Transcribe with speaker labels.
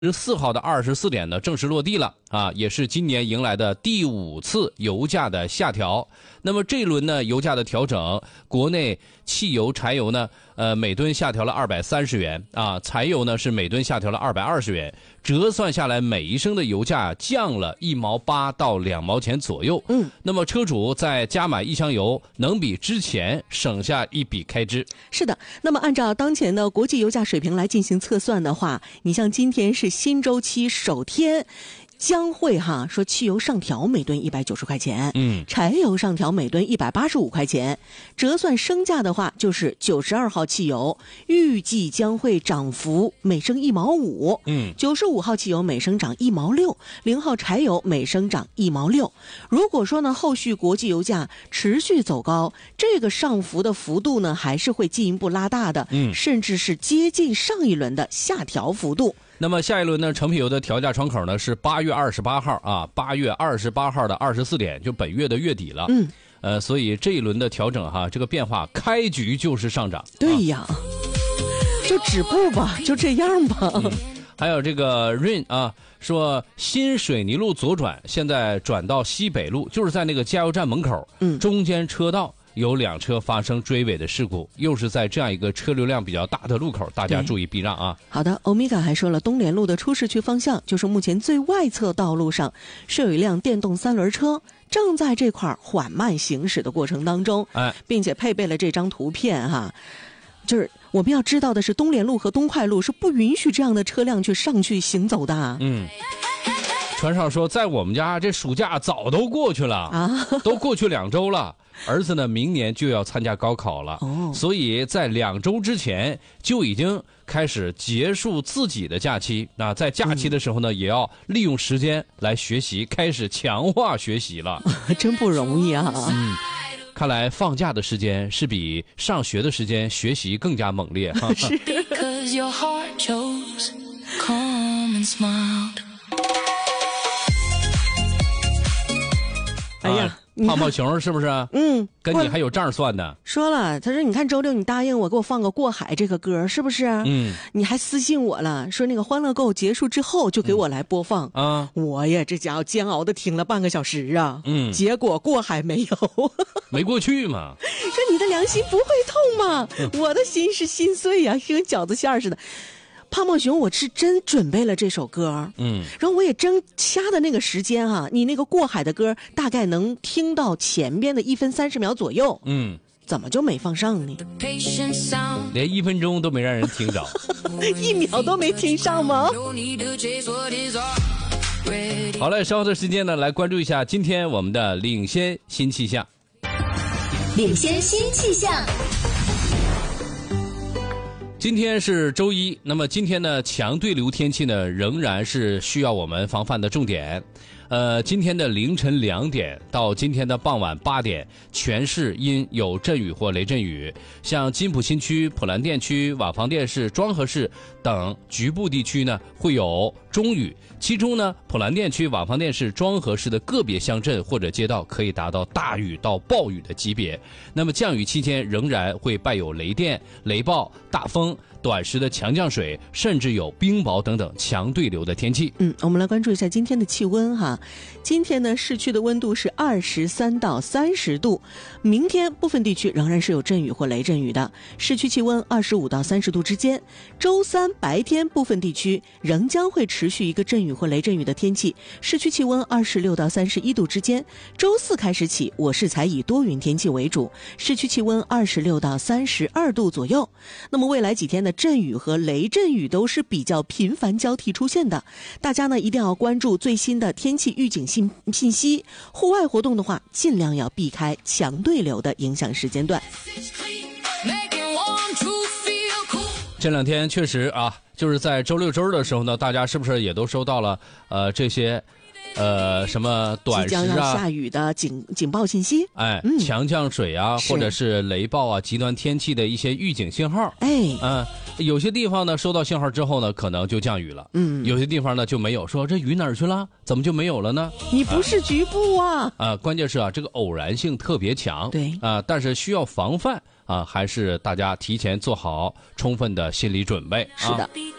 Speaker 1: 4号的24点呢正式落地了啊，也是今年迎来的第5次油价的下调。那么这一轮呢油价的调整，国内汽油、柴油呢每吨下调了230元啊，柴油呢是每吨下调了220元，折算下来每一升的油价降了1毛8到2毛钱左右。那么车主在加买一箱油能比之前省下一笔开支。
Speaker 2: 是的，那么按照当前的国际油价水平来进行测算的话，你像今天是新周期首天，将会说汽油上调每吨190块钱，柴油上调每吨185块钱，折算升价的话就是92号汽油预计将会涨幅每升1毛5，95号汽油每升涨1毛6，0号柴油每升涨1毛6。如果说呢后续国际油价持续走高，这个上浮的幅度呢还是会进一步拉大的，甚至是接近上一轮的下调幅度。
Speaker 1: 那么下一轮呢，成品油的调价窗口呢是8月28号啊，8月28号的24点，就本月的月底了。所以这一轮的调整这个变化开局就是上涨。
Speaker 2: 对呀，就止步吧，就这样吧。
Speaker 1: 还有这个 Rain 说新水泥路左转，现在转到西北路，就是在那个加油站门口，中间车道有2车发生追尾的事故，又是在这样一个车流量比较大的路口，大家注意避让啊。
Speaker 2: 好的，欧米伽还说了，东联路的出市区方向就是目前最外侧道路上，是有一辆电动3轮车正在这块缓慢行驶的过程当中，并且配备了这张图片就是我们要知道的是，东联路和东快路是不允许这样的车辆去上去行走的。
Speaker 1: 船上说，在我们家这暑假早都过去了都过去2周了。儿子呢，明年就要参加高考了，所以在2周之前就已经开始结束自己的假期。那在假期的时候呢，也要利用时间来学习，开始强化学习了。
Speaker 2: 真不容易啊！
Speaker 1: 看来放假的时间是比上学的时间学习更加猛烈哈。
Speaker 2: 是。哎呀，
Speaker 1: 泡泡熊是不是？跟你还有账算呢。
Speaker 2: 说了，他说你看周六你答应我给我放个过海这个歌是不是？你还私信我了，说那个欢乐购结束之后就给我来播放。我也这家伙煎熬的听了半个小时啊。结果过海没有。
Speaker 1: 没过去嘛。
Speaker 2: 说你的良心不会痛吗？我的心是心碎呀，跟饺子馅似的。胖胖熊，我是真准备了这首歌，然后我也真掐的那个时间你那个过海的歌大概能听到前边的1分30秒左右，怎么就没放上呢？
Speaker 1: 连1分钟都没让人听着
Speaker 2: ，1秒都没听上吗？
Speaker 1: 好嘞，稍后的时间呢，来关注一下今天我们的领先新气象。
Speaker 3: 领先新气象。
Speaker 1: 今天是周一，那么今天呢，强对流天气呢仍然是需要我们防范的重点。今天的凌晨2点到今天的傍晚8点，全市因有阵雨或雷阵雨，像金浦新区、普兰店区、瓦房店市、庄河市等局部地区呢会有中雨，其中呢普兰店区、瓦房店市、庄河市的个别乡镇或者街道可以达到大雨到暴雨的级别。那么降雨期间仍然会伴有雷电、雷暴、大风、短时的强降水，甚至有冰雹等等强对流的天气。
Speaker 2: 我们来关注一下今天的气温今天呢，市区的温度是23到30度，明天部分地区仍然是有阵雨或雷阵雨的，市区气温25到30度之间。周三白天部分地区仍将会持续一个阵雨或雷阵雨的天气，市区气温26到31度之间。周四开始起，我市才以多云天气为主，市区气温26到32度左右。那么未来几天的阵雨和雷阵雨都是比较频繁交替出现的，大家呢一定要关注最新的天气预警信息，户外活动的话尽量要避开强对流的影响时间段。
Speaker 1: 这2天确实就是在周六周日的时候呢，大家是不是也都收到了这些什么短时
Speaker 2: 即将要下雨的警报信息，
Speaker 1: 强降水或者是雷暴极端天气的一些预警信号，有些地方呢收到信号之后呢，可能就降雨了，有些地方呢就没有，说这雨哪儿去了？怎么就没有了呢？
Speaker 2: 你不是局部
Speaker 1: 关键是这个偶然性特别强，
Speaker 2: 对
Speaker 1: 但是需要防范还是大家提前做好充分的心理准备。
Speaker 2: 是的。